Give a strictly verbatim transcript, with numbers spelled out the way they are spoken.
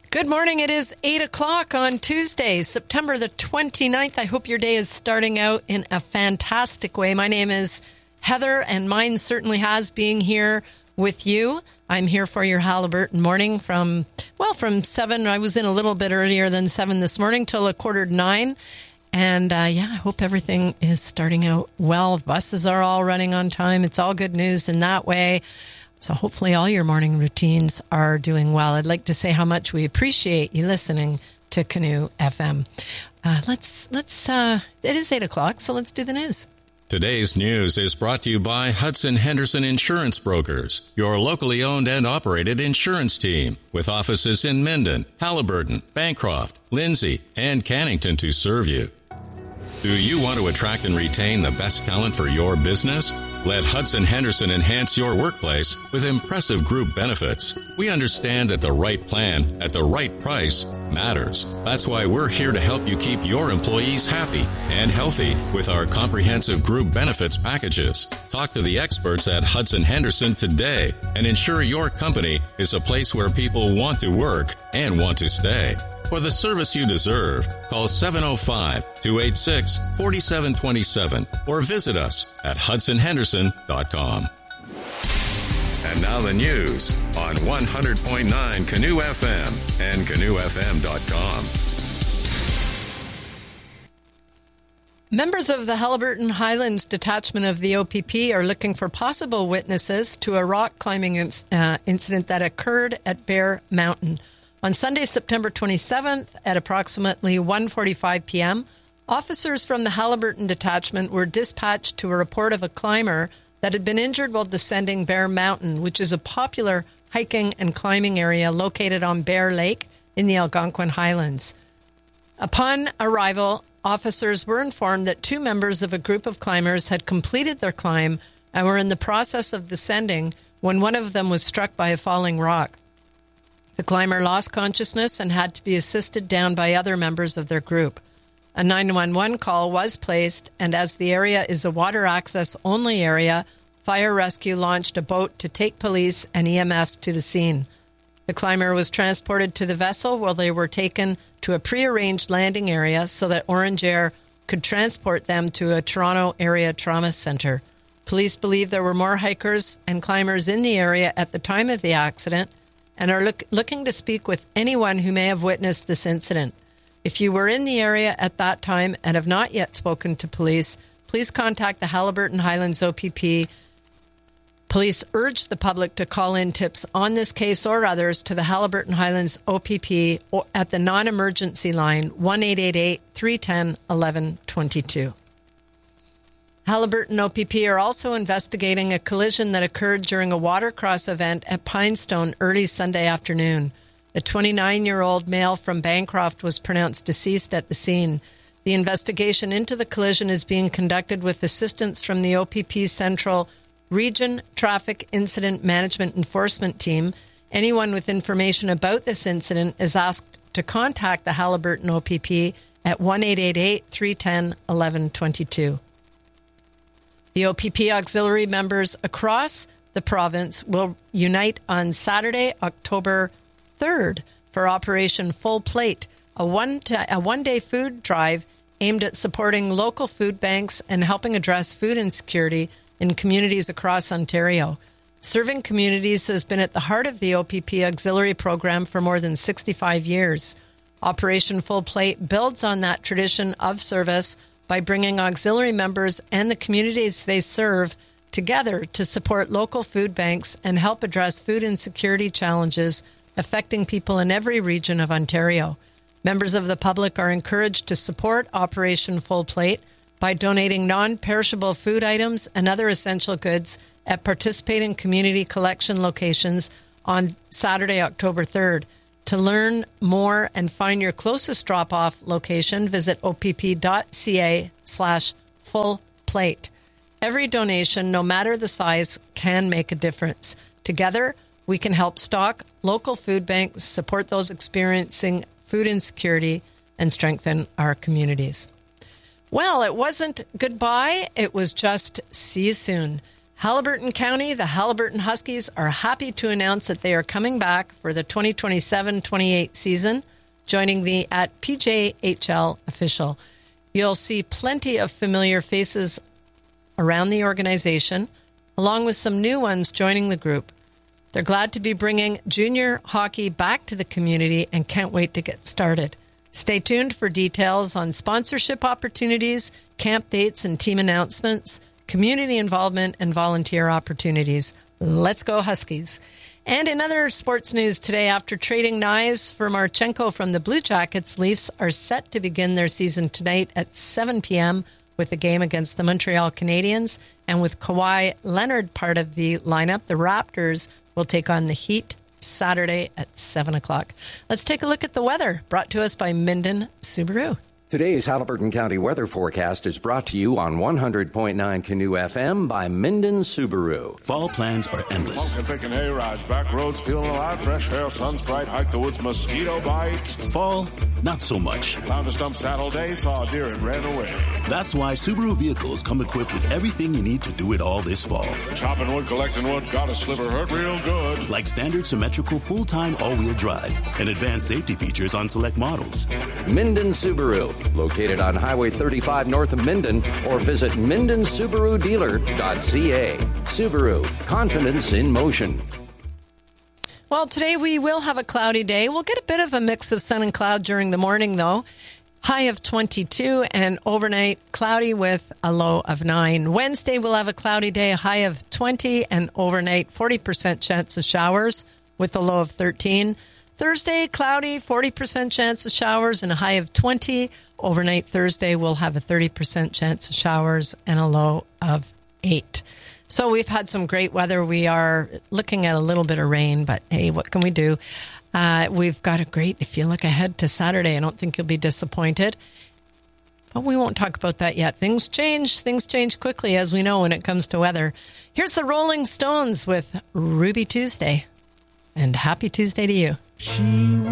Good morning. It is eight o'clock on Tuesday, September the twenty-ninth. I hope your day is starting out in a fantastic way. My name is Heather, and mine certainly has being here with you. I'm here for your Haliburton morning from, well, from seven. I was in a little bit earlier than seven this morning till a quarter to nine. And, uh, yeah, I hope everything is starting out well. Buses are all running on time. It's all good news in that way. So hopefully all your morning routines are doing well. I'd like to say how much we appreciate you listening to Canoe F M. Uh, let's, let's, uh, it is eight o'clock, so let's do the news. Today's news is brought to you by Hudson Henderson Insurance Brokers, your locally owned and operated insurance team, with offices in Minden, Haliburton, Bancroft, Lindsay, and Cannington to serve you. Do you want to attract and retain the best talent for your business? Let Hudson Henderson enhance your workplace with impressive group benefits. We understand that the right plan at the right price matters. That's why we're here to help you keep your employees happy and healthy with our comprehensive group benefits packages. Talk to the experts at Hudson Henderson today and ensure your company is a place where people want to work and want to stay. For the service you deserve, call seven oh five, two eight six, four seven two seven or visit us at hudson henderson dot com. And now the news on one hundred point nine Canoe F M and canoe f m dot com. Members of the Haliburton Highlands Detachment of the O P P are looking for possible witnesses to a rock climbing inc- uh, incident that occurred at Bear Mountain. On Sunday, September twenty-seventh, at approximately one forty-five p.m., officers from the Haliburton Detachment were dispatched to a report of a climber that had been injured while descending Bear Mountain, which is a popular hiking and climbing area located on Bear Lake in the Algonquin Highlands. Upon arrival, officers were informed that two members of a group of climbers had completed their climb and were in the process of descending when one of them was struck by a falling rock. The climber lost consciousness and had to be assisted down by other members of their group. A nine one one call was placed, and as the area is a water access only area, fire rescue launched a boat to take police and E M S to the scene. The climber was transported to the vessel while they were taken to a prearranged landing area so that Orange Air could transport them to a Toronto area trauma center. Police believe there were more hikers and climbers in the area at the time of the accident and are look, looking to speak with anyone who may have witnessed this incident. If you were in the area at that time and have not yet spoken to police, please contact the Haliburton Highlands O P P. Police urge the public to call in tips on this case or others to the Haliburton Highlands O P P at the non-emergency line one eight eight eight, three one zero, one one two two. Haliburton O P P are also investigating a collision that occurred during a watercross event at Pinestone early Sunday afternoon. A twenty-nine-year-old male from Bancroft was pronounced deceased at the scene. The investigation into the collision is being conducted with assistance from the O P P Central Region Traffic Incident Management Enforcement Team. Anyone with information about this incident is asked to contact the Haliburton O P P at one eight eight eight, three one zero, one one two two. The O P P auxiliary members across the province will unite on Saturday, October third, for Operation Full Plate, a one t- a one-day food drive aimed at supporting local food banks and helping address food insecurity in communities across Ontario. Serving communities has been at the heart of the O P P auxiliary program for more than sixty-five years. Operation Full Plate builds on that tradition of service by bringing auxiliary members and the communities they serve together to support local food banks and help address food insecurity challenges affecting people in every region of Ontario. Members of the public are encouraged to support Operation Full Plate by donating non-perishable food items and other essential goods at participating community collection locations on Saturday, October third. To learn more and find your closest drop-off location, visit opp.ca slash full plate. Every donation, no matter the size, can make a difference. Together, we can help stock local food banks, support those experiencing food insecurity, and strengthen our communities. Well, it wasn't goodbye. It was just see you soon. Haliburton County, the Haliburton Huskies are happy to announce that they are coming back for the twenty twenty-seven twenty-eight season, joining the at P J H L official. You'll see plenty of familiar faces around the organization, along with some new ones joining the group. They're glad to be bringing junior hockey back to the community and can't wait to get started. Stay tuned for details on sponsorship opportunities, camp dates and team announcements, community involvement, and volunteer opportunities. Let's go Huskies. And in other sports news today, after trading knives for Marchenko from the Blue Jackets, Leafs are set to begin their season tonight at seven p.m. with a game against the Montreal Canadiens. And with Kawhi Leonard part of the lineup, the Raptors will take on the Heat Saturday at seven o'clock. Let's take a look at the weather, brought to us by Minden Subaru. Today's Haliburton County weather forecast is brought to you on one hundred point nine Canoe F M by Minden Subaru. Fall plans are endless. Smoking, picking hay rides, back roads, feeling alive, fresh air, sun's bright, hike the woods, mosquito bites. Fall, not so much. Found a stump saddle day, saw a deer and ran away. That's why Subaru vehicles come equipped with everything you need to do it all this fall. Chopping wood, collecting wood, got a sliver, hurt real good. Like standard symmetrical full-time all-wheel drive and advanced safety features on select models. Minden Subaru, located on Highway thirty-five north of Minden, or visit minden subaru dealer dot c a. Subaru, confidence in motion. Well, today we will have a cloudy day. We'll get a bit of a mix of sun and cloud during the morning, though. High of twenty-two and overnight cloudy with a low of nine. Wednesday we'll have a cloudy day, a high of twenty and overnight forty percent chance of showers with a low of thirteen. Thursday, cloudy, forty percent chance of showers and a high of twenty. Overnight Thursday, we'll have a thirty percent chance of showers and a low of eight. So we've had some great weather. We are looking at a little bit of rain, but hey, what can we do? Uh, we've got a great, if you look ahead to Saturday, I don't think you'll be disappointed. But we won't talk about that yet. Things change. Things change quickly, as we know, when it comes to weather. Here's the Rolling Stones with Ruby Tuesday. And happy Tuesday to you. She